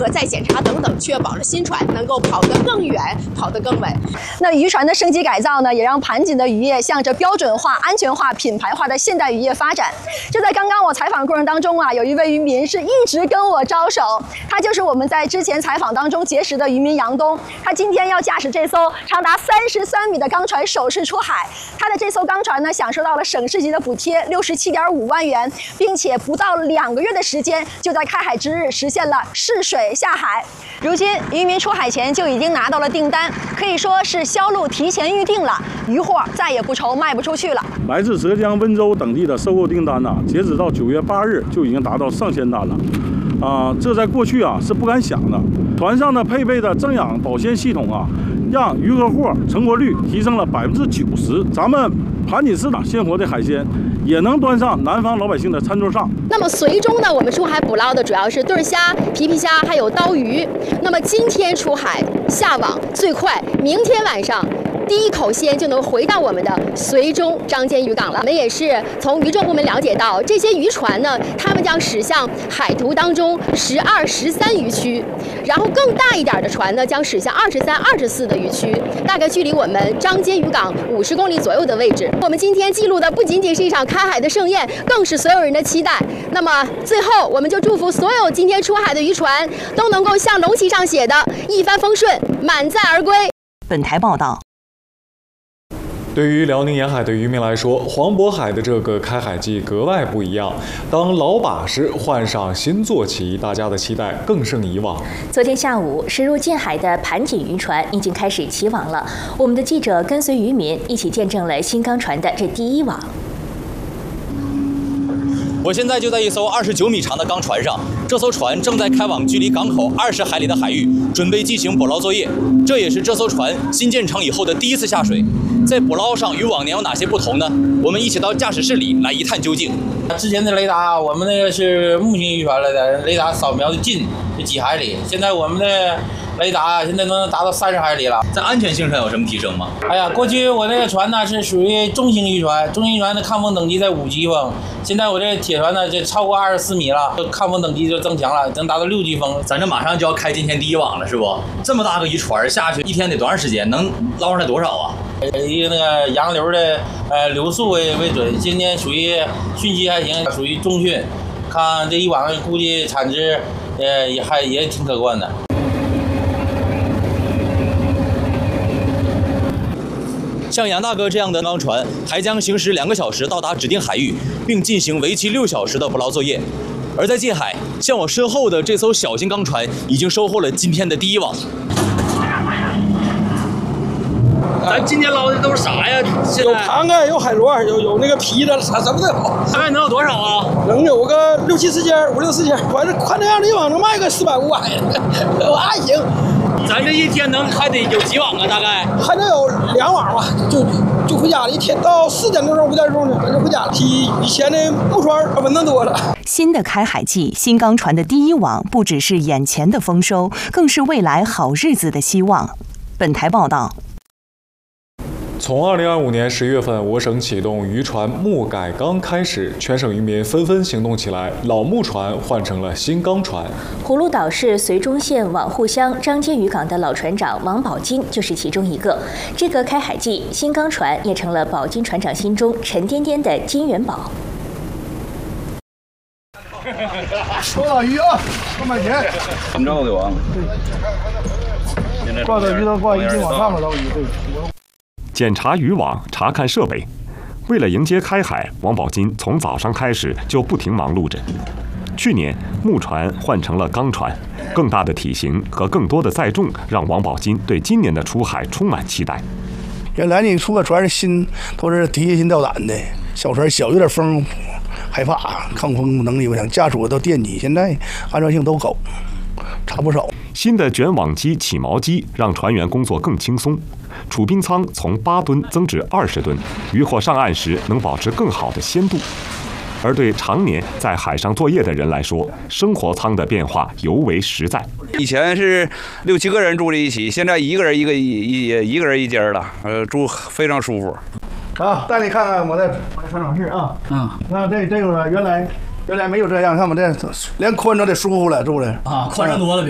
和再检查等等，确保了新船能够跑得更远、跑得更稳。 那渔船的升级改造呢，也让盘锦的渔业向着标准化、安全化、品牌化的现代渔业发展。就在刚刚我采访过程当中啊，有一位渔民是一直跟我招手，他就是我们在之前采访当中结识的渔民杨东。他今天要驾驶这艘长达33米的钢船首次出海。他的这艘钢船呢，享受到了省市级的补贴67.5万元，并且不到2个月的时间，就在开海之日实现了试水下海。如今渔民出海前就已经拿到了订单，可以说是销路提前预定了，渔货再也不愁卖不出去了。 来自浙江、温州等地的收购订单呢，截止到9月8日就已经达到上千单了。这在过去啊是不敢想的。船上呢配备的增氧保鲜系统啊，让渔获成活率提升了90%。咱们盘锦市的鲜活的海鲜也能端上南方老百姓的餐桌上。 那么随中呢，我们出海捕捞的主要是对虾、皮皮虾，还有刀鱼。那么今天出海下网最快，明天晚上第一口鲜就能回到我们的随中张坚渔港了。我们也是从渔政部门了解到，这些渔船呢，他们将驶向海图当中12、13渔区，然后更大一点的船呢，将驶向23、24的渔区，大概距离我们张坚渔港50公里左右的位置。我们今天记录的不仅仅是一场开海的盛宴，更是所有人的期待。那么最后，我们就祝福所有今天出海的渔船都能够像龙旗上写的一帆风顺，满载而归。 本台报道。 对于辽宁沿海的渔民来说，黄渤海的这个开海季格外不一样。当老把式换上新坐骑，大家的期待更胜以往。 昨天下午，驶入近海的盘锦渔船已经开始起网了。我们的记者跟随渔民一起见证了新钢船的这第一网。 我现在就在一艘29米长的钢船上，这艘船正在开往距离港口20海里的海域，准备进行捕捞作业。这也是这艘船新建成以后的第一次下水。在捕捞上与往年有哪些不同呢？我们一起到驾驶室里来一探究竟。 之前的雷达，我们那个是木星渔船来的，雷达扫描的近就几海里，现在我们的雷达现在能达到30海里了。 在安全性上有什么提升吗？ 哎呀，过去我那个船呢是属于中型渔船，中型渔船的抗风等级在5级风，现在我这铁船呢就超过24米了，抗风等级就增强了，能达到6级风。 咱这马上就要开今天第一网了，是不？这么大个渔船下去一天得多长时间？能捞上来多少啊？ 以那个洋流的流速为准，今天属于汛期还行，属于中汛。看这一网估计产值也挺可观的。 像杨大哥这样的钢船，还将行驶2个小时到达指定海域，并进行为期6小时的捕捞作业。而在近海，像我身后的这艘小型钢船已经收获了今天的第一网。咱今天捞的都是啥呀？ 有螃蟹，有海螺，有那个皮的，啥什么都有。 大概能有多少啊？ 能有个6、7、4千，5、6、4千。看这样的一网能卖个400、500，我还行。 咱这一天还得有几网啊？大概还能有2网吧，就回家了。一天到4点多钟、5点钟呢，就回家了。比以前的木船稳当多了。 新的开海季，新钢船的第一网，不只是眼前的丰收，更是未来好日子的希望。本台报道。 从2025年11月份，我省启动渔船木改钢开始，全省渔民纷纷行动起来，老木船换成了新钢船。 葫芦岛市随中县网户乡张坚渔港的老船长王宝金就是其中一个。这个开海季，新钢船也成了宝金船长心中沉甸甸的金元宝。 多少鱼啊？3块钱。 怎么着给我？ 对。挂的鱼都挂一斤往上了，老鱼对。 检查渔网，查看设备。为了迎接开海，王宝金从早上开始就不停忙碌着。去年木船换成了钢船，更大的体型和更多的载重，让王宝金对今年的出海充满期待。 原来你出个船是新，都是提心吊胆的，小船小，有点风，害怕，抗风能力不强，家属都惦记，现在安全性都高，差不少。 新的卷网机、起锚机让船员工作更轻松。储冰舱从8吨增至20吨，渔获上岸时能保持更好的鲜度。而对常年在海上作业的人来说，生活舱的变化尤为实在。 以前是6、7个人住在一起，现在一个人一人一间了，住非常舒服。 啊，带你看看我的船长室啊。那这个原来没有这样，看我这连宽敞得舒服了，住的啊，宽敞多了比。